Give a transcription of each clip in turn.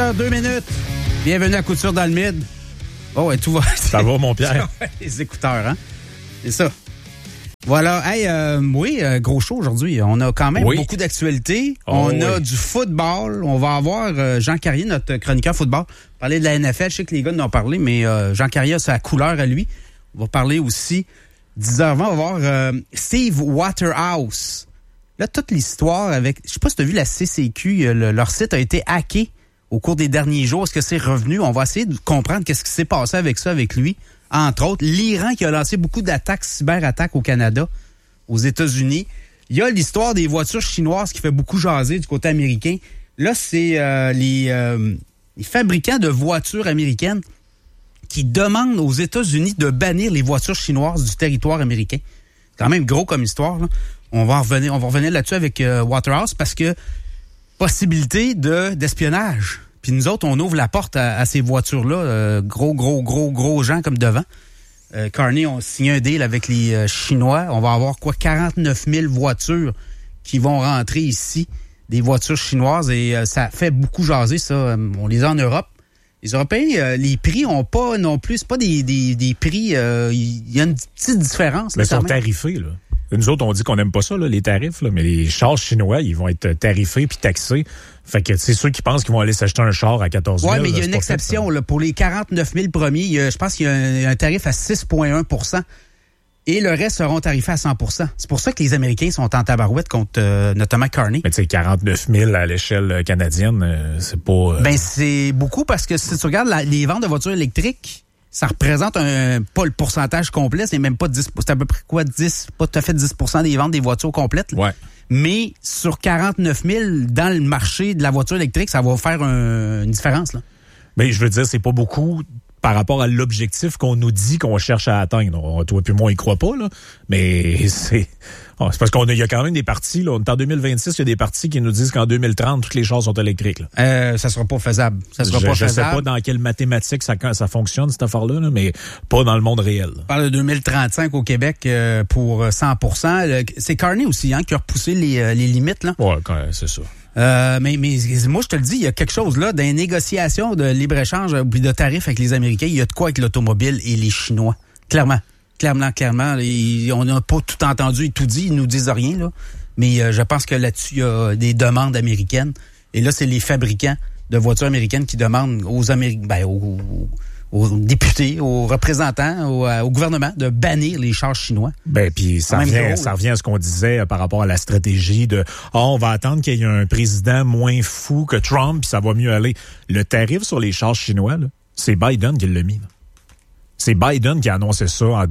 6h02. Bienvenue à Couture dans le Mid. Oh, ouais, tout va. Ça va, mon Pierre? Les écouteurs, hein? C'est ça. Voilà. Hey, gros show aujourd'hui. On a quand même beaucoup d'actualités. On a du football. On va avoir Jean Carrier, notre chroniqueur football, parler de la NFL. Je sais que les gars en ont parlé, mais Jean Carrier a sa couleur à lui. On va parler aussi, 10h20, on va voir Steve Waterhouse. Là, toute l'histoire avec... Je sais pas si tu as vu la CCQ, leur site a été hacké au cours des derniers jours. Est-ce que c'est revenu? On va essayer de comprendre qu'est-ce qui s'est passé avec ça, avec lui. Entre autres, l'Iran qui a lancé beaucoup d'attaques, cyberattaques au Canada, aux États-Unis. Il y a l'histoire des voitures chinoises qui fait beaucoup jaser du côté américain. Là, c'est les fabricants de voitures américaines qui demandent aux États-Unis de bannir les voitures chinoises du territoire américain. C'est quand même gros comme histoire, là. On va revenir là-dessus avec Waterhouse parce que possibilité d'espionnage. Puis nous autres, on ouvre la porte à ces voitures-là. Gros gens comme devant. Carney ont signé un deal avec les Chinois. On va avoir 49 000 voitures qui vont rentrer ici, des voitures chinoises. Et ça fait beaucoup jaser, ça. On les a en Europe. Les Européens, les prix ont pas non plus. C'est pas des prix. Il y a une petite différence. Mais ils sont tarifés, là. Nous autres, on dit qu'on n'aime pas ça, là, les tarifs, là, mais les chars chinois, ils vont être tarifés puis taxés. Fait que c'est ceux qui pensent qu'ils vont aller s'acheter un char à 14 000. Oui, mais il y a une exception. Là, pour les 49 000 premiers, je pense qu'il y a un tarif à 6,1 % et le reste seront tarifés à 100 %. C'est pour ça que les Américains sont en tabarouette contre notamment Carney. Mais tu sais, 49 000 à l'échelle canadienne, c'est pas... c'est beaucoup parce que si tu regardes les ventes de voitures électriques, ça représente pas le pourcentage complet, c'est même pas 10, c'est à peu près quoi, 10, pas tout à fait 10 % des ventes des voitures complètes. Là. Ouais. Mais sur 49 000 dans le marché de la voiture électrique, ça va faire une différence, là. Mais je veux dire, c'est pas beaucoup par rapport à l'objectif qu'on nous dit qu'on cherche à atteindre. Toi puis moi, on y croit pas, là. Mais c'est parce qu'il y a quand même des partis, là. On est en 2026, il y a des partis qui nous disent qu'en 2030, toutes les chars sont électriques, là. Ça sera pas faisable. Je sais pas dans quelle mathématique ça fonctionne, cette affaire-là, là, mais pas dans le monde réel. On parle de 2035 au Québec pour 100 %. C'est Carney aussi, hein, qui a repoussé les limites, là. Ouais, c'est ça. Mais moi, je te le dis, il y a quelque chose là, dans les négociations de libre-échange puis de tarifs avec les Américains, il y a de quoi avec l'automobile et les Chinois. Clairement. On n'a pas tout entendu et tout dit, ils nous disent rien, là. Mais je pense que là-dessus, il y a des demandes américaines. Et là, c'est les fabricants de voitures américaines qui demandent aux députés, aux représentants, au gouvernement de bannir les chars chinois. Puis ça revient à ce qu'on disait par rapport à la stratégie de on va attendre qu'il y ait un président moins fou que Trump puis ça va mieux aller. Le tarif sur les chars chinois, là, c'est Biden qui l'a mis, là. C'est Biden qui a annoncé ça en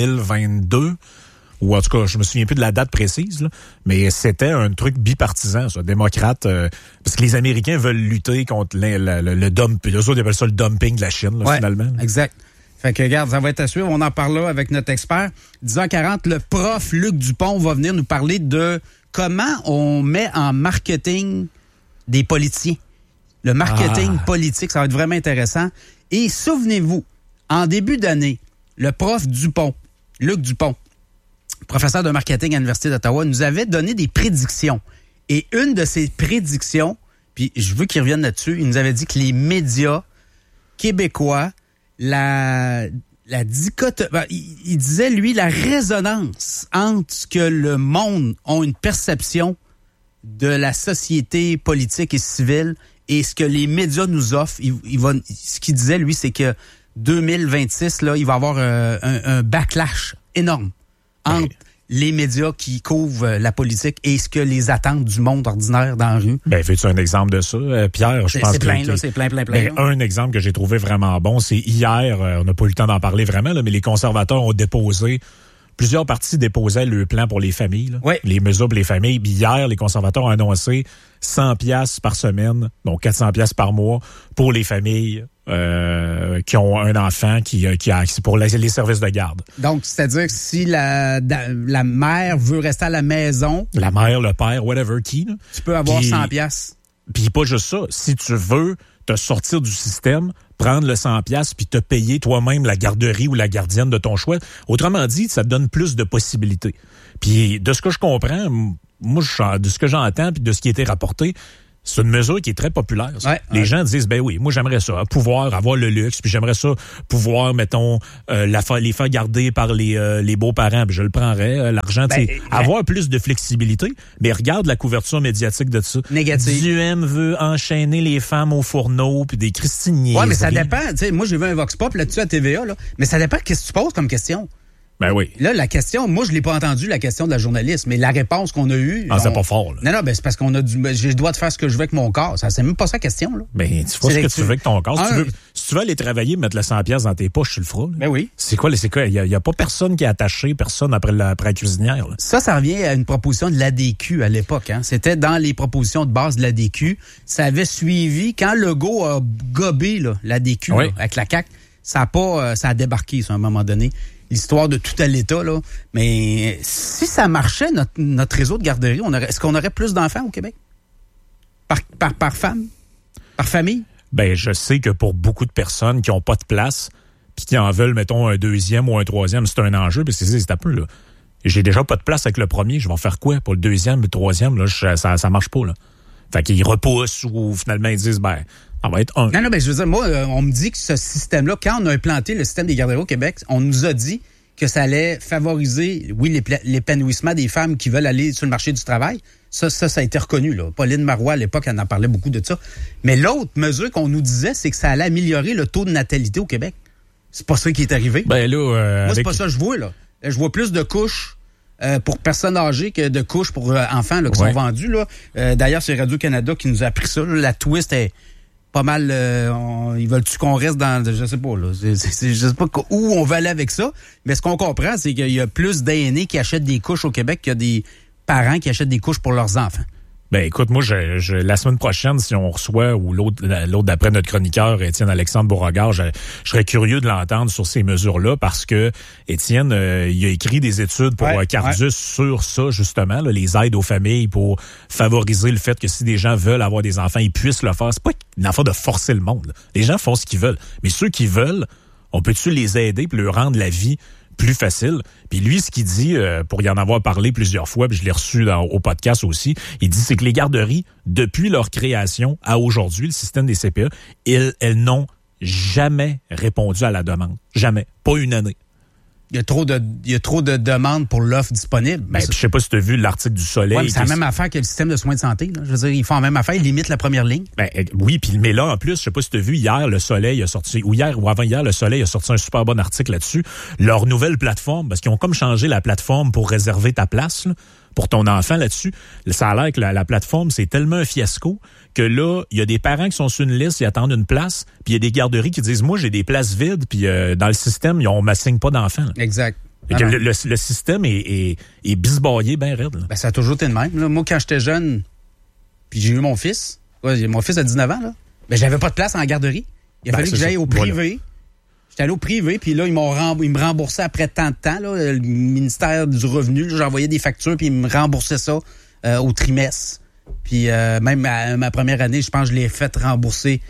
2022. Ou en tout cas, je me souviens plus de la date précise, là, mais c'était un truc bipartisan, ça, démocrate, parce que les Américains veulent lutter contre le dumping. Eux autres, ils appellent ça le dumping de la Chine, là, finalement. Là. Exact. Fait que, regarde, ça va être à suivre. On en parle là avec notre expert. 10h40, le prof Luc Dupont va venir nous parler de comment on met en marketing des politiciens. Le marketing politique, ça va être vraiment intéressant. Et souvenez-vous, en début d'année, le prof Dupont, Luc Dupont, professeur de marketing à l'Université d'Ottawa, nous avait donné des prédictions. Et une de ces prédictions, puis je veux qu'il revienne là-dessus, il nous avait dit que les médias québécois, la dichotomie, il disait, lui, la résonance entre ce que le monde a une perception de la société politique et civile et ce que les médias nous offrent. Ce qu'il disait, lui, c'est que 2026, là, il va y avoir un backlash énorme entre les médias qui couvrent la politique et ce que les attentes du monde ordinaire dans la rue. Veux-tu un exemple de ça, Pierre? Je pense c'est plein, là, c'est plein. Un exemple que j'ai trouvé vraiment bon, c'est hier, on n'a pas eu le temps d'en parler vraiment, là, mais les conservateurs ont déposé, plusieurs partis déposaient le plan pour les familles, là, les mesures pour les familles. Puis hier, les conservateurs ont annoncé 100$ par semaine, donc 400$ par mois pour les familles qui ont un enfant qui a accès pour les services de garde. Donc, c'est-à-dire que si la mère veut rester à la maison... La mère, le père, whatever, qui... Là, tu peux avoir 100$. Puis pas juste ça. Si tu veux te sortir du système, prendre le 100$ puis te payer toi-même la garderie ou la gardienne de ton choix. Autrement dit, ça te donne plus de possibilités. Puis de ce que je comprends, moi, de ce que j'entends puis de ce qui a été rapporté, C'est une mesure qui est très populaire. Les gens disent, ben oui, moi j'aimerais ça, pouvoir avoir le luxe, puis j'aimerais ça pouvoir, mettons, les faire garder par les beaux-parents, puis je le prendrais, l'argent, avoir plus de flexibilité. Mais regarde la couverture médiatique de ça. Négatif. Duhem veut enchaîner les femmes au fourneau, puis des Christiniers. Ouais, mais ça dépend. Moi, j'ai vu un Vox Pop là-dessus à TVA, là. Mais ça dépend qu'est-ce que tu poses comme question. Ben oui. Là, la question, moi, je l'ai pas entendu, la question de la journaliste, mais la réponse qu'on a eue... c'est pas fort, là. Non, ben c'est parce qu'on a je dois te faire ce que je veux avec mon corps. Ça, c'est même pas ça la question, là. Ben, tu feras ce que tu veux avec ton corps. Si tu veux aller travailler, mettre le 100$ dans tes poches, tu le feras, là. Ben oui. C'est quoi? Il y a pas personne qui est attaché, personne après la cuisinière, là. Ça revient à une proposition de l'ADQ à l'époque, hein. C'était dans les propositions de base de l'ADQ. Ça avait suivi, quand Legault a gobé, là, l'ADQ, là, avec la CAQ, ça a débarqué, ça, à un moment donné. L'histoire de tout à l'État, là. Mais si ça marchait, notre réseau de garderies, est-ce qu'on aurait plus d'enfants au Québec? Par femme? Par famille? Ben, je sais que pour beaucoup de personnes qui n'ont pas de place, puis qui en veulent, mettons, un deuxième ou un troisième, c'est un enjeu, parce que c'est un peu, là. J'ai déjà pas de place avec le premier, je vais en faire quoi pour le deuxième, le troisième, là, ça marche pas, là. Fait qu'ils repoussent ou finalement ils disent, ben, ça va être un. Non, ben je veux dire, moi, on me dit que ce système-là, quand on a implanté le système des garderies au Québec, on nous a dit que ça allait favoriser, oui, l'épanouissement des femmes qui veulent aller sur le marché du travail. Ça a été reconnu, là. Pauline Marois, à l'époque, elle en parlait beaucoup de ça. Mais l'autre mesure qu'on nous disait, c'est que ça allait améliorer le taux de natalité au Québec. C'est pas ça qui est arrivé. Ben là, moi, c'est pas ça que je vois, là. Je vois plus de couches pour personnes âgées que de couches pour enfants là, qui sont vendues. Là. D'ailleurs, c'est Radio-Canada qui nous a appris ça. Là. La twist est pas mal... ils veulent-tu qu'on reste dans... Je sais pas, là. Je sais pas où on va aller avec ça. Mais ce qu'on comprend, c'est qu'il y a plus d'aînés qui achètent des couches au Québec qu'il y a des parents qui achètent des couches pour leurs enfants. Ben écoute, moi, la semaine prochaine, si on reçoit, ou l'autre d'après notre chroniqueur, Étienne-Alexandre Beauregard, je serais curieux de l'entendre sur ces mesures-là parce que Étienne, il a écrit des études pour Cardus sur ça, justement, là, les aides aux familles pour favoriser le fait que si des gens veulent avoir des enfants, ils puissent le faire. C'est pas une affaire de forcer le monde, là. Les gens font ce qu'ils veulent. Mais ceux qui veulent, on peut-tu les aider puis leur rendre la vie plus facile. Puis lui, ce qu'il dit, pour y en avoir parlé plusieurs fois, puis je l'ai reçu au podcast aussi, il dit c'est que les garderies, depuis leur création à aujourd'hui, le système des CPE, elles n'ont jamais répondu à la demande. Jamais. Pas une année. Il y a trop de demandes pour l'offre disponible. Ben, je sais pas si tu as vu l'article du Soleil. Ouais, mais c'est la même affaire que le système de soins de santé. Là. Je veux dire, ils font la même affaire, ils limitent la première ligne. Ben, oui, puis mais là, en plus, je sais pas si tu as vu, hier, le Soleil a sorti, ou hier ou avant-hier, le Soleil a sorti un super bon article là-dessus. Leur nouvelle plateforme, parce qu'ils ont comme changé la plateforme pour réserver ta place, là, pour ton enfant là-dessus. Ça a l'air que la plateforme, c'est tellement un fiasco que là, il y a des parents qui sont sur une liste, ils attendent une place, puis il y a des garderies qui disent, moi, j'ai des places vides, puis dans le système, on m'assigne pas d'enfants. Là. Exact. Le système est bisbaillé bien raide. Là. Ben, ça a toujours été le même. Là. Moi, quand j'étais jeune, puis j'ai eu mon fils, mon fils a 19 ans, là, ben, j'avais pas de place en garderie. Il a fallu que j'aille au privé. Voilà. J'étais allé au privé, puis là, ils me remboursaient après tant de temps. Là, le ministère du Revenu, j'envoyais des factures, puis ils me remboursaient ça au trimestre. Puis même ma première année, je pense que je l'ai fait rembourser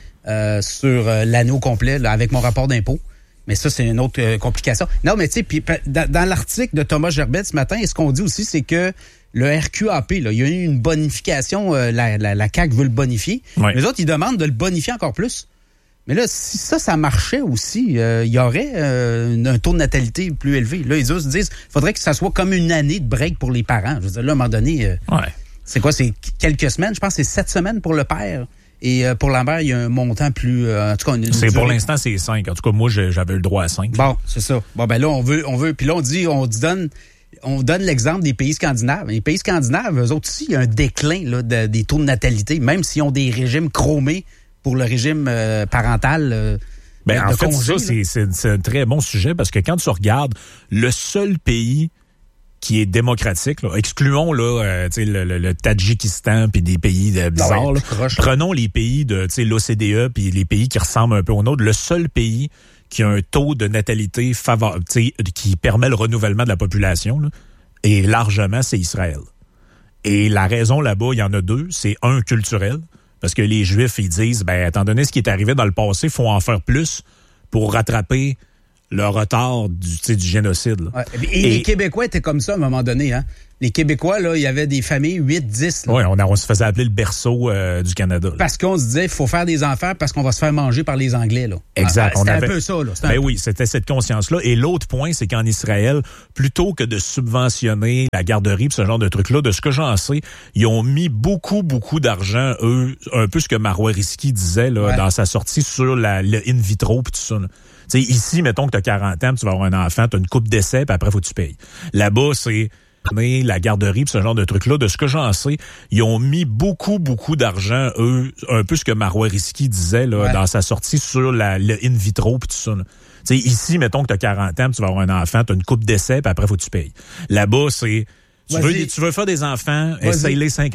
sur l'année au complet, là, avec mon rapport d'impôt. Mais ça, c'est une autre complication. Non, mais tu sais, puis dans l'article de Thomas Gerbet ce matin, ce qu'on dit aussi, c'est que le RQAP, là, il y a eu une bonification, la CAQ veut le bonifier. Ouais. Les autres, ils demandent de le bonifier encore plus. Mais là, si ça marchait aussi, il y aurait un taux de natalité plus élevé. Là, ils se disent, il faudrait que ça soit comme une année de break pour les parents. Je veux dire, là, à un moment donné, c'est quoi? C'est quelques semaines? Je pense que c'est 7 semaines pour le père. Et pour la mère, il y a un montant plus... en tout cas, pour l'instant, c'est 5. En tout cas, moi, j'avais le droit à 5. Bon, c'est ça. Bon, ben là, on veut. Puis là, on donne l'exemple des pays scandinaves. Les pays scandinaves, eux autres aussi, il y a un déclin là, des taux de natalité, même s'ils ont des régimes chromés pour le régime parental. En fait, congé, c'est un très bon sujet parce que quand tu regardes le seul pays qui est démocratique, là, excluons là, le Tadjikistan puis des pays bizarres. Là. Prenons les pays de l'OCDE puis les pays qui ressemblent un peu aux nôtres. Le seul pays qui a un taux de natalité qui permet le renouvellement de la population, là, et largement, c'est Israël. Et la raison là-bas, il y en a deux. C'est un, culturel, parce que les Juifs, ils disent, étant donné ce qui est arrivé dans le passé, il faut en faire plus pour rattraper le retard du génocide. Là. Ouais. Et les Québécois étaient comme ça à un moment donné. Hein? Les Québécois, là, il y avait des familles 8, 10. Oui, on se faisait appeler le berceau du Canada. Là. Parce qu'on se disait, il faut faire des enfants parce qu'on va se faire manger par les Anglais. Là. Exact. C'était un peu ça. Là. Oui, c'était cette conscience-là. Et l'autre point, c'est qu'en Israël, plutôt que de subventionner la garderie et ce genre de trucs-là, de ce que j'en sais, ils ont mis beaucoup d'argent, eux, un peu ce que Marois Risky disait là, dans sa sortie sur le in vitro et tout ça. Là. T'sais, ici, mettons que tu as 40 ans, tu vas avoir un enfant, tu as une coupe d'essai, puis après, faut que tu payes. Là-bas, c'est la garderie et ce genre de trucs-là. De ce que j'en sais, ils ont mis beaucoup d'argent, eux, un peu ce que Marois Risky disait là, dans sa sortie sur le in vitro et tout ça. Là. T'sais, ici, mettons que tu as 40 ans, tu vas avoir un enfant, tu as une coupe d'essai, puis après, faut que tu payes. Là-bas, c'est... Tu veux faire des enfants, essaye-les 50